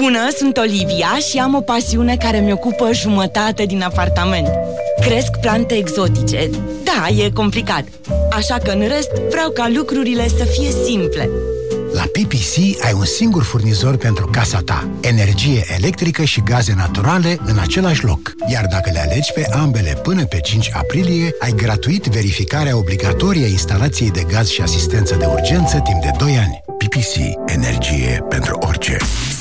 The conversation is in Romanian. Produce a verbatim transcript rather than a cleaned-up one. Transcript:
Bună, sunt Olivia și am o pasiune care mi ocupă jumătate din apartament. Cresc plante exotice. Da, e complicat. Așa că în rest vreau ca lucrurile să fie simple. La P P C ai un singur furnizor pentru casa ta. Energie electrică și gaze naturale în același loc. Iar dacă le alegi pe ambele până pe cinci aprilie, ai gratuit verificarea obligatorie a instalației de gaz și asistență de urgență timp de doi ani. P P C. Energie pentru orice.